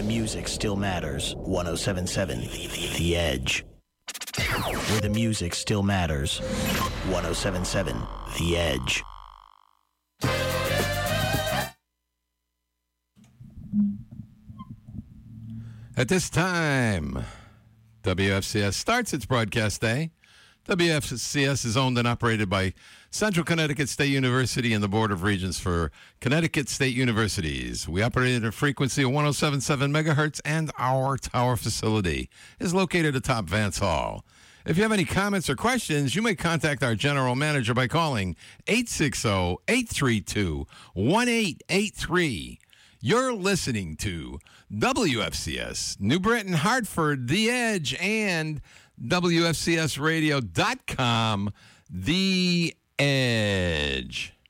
the music still matters. 107.7 The Edge. Where the music still matters. 107.7 The Edge. At this time, WFCS starts its broadcast day. WFCS is owned and operated by Central Connecticut State University and the Board of Regents for Connecticut State Universities. We operate at a frequency of 107.7 megahertz, and our tower facility is located atop Vance Hall. If you have any comments or questions, you may contact our general manager by calling 860-832-1883. You're listening to WFCS, New Britain, Hartford, The Edge, and WFCSradio.com, The Edge.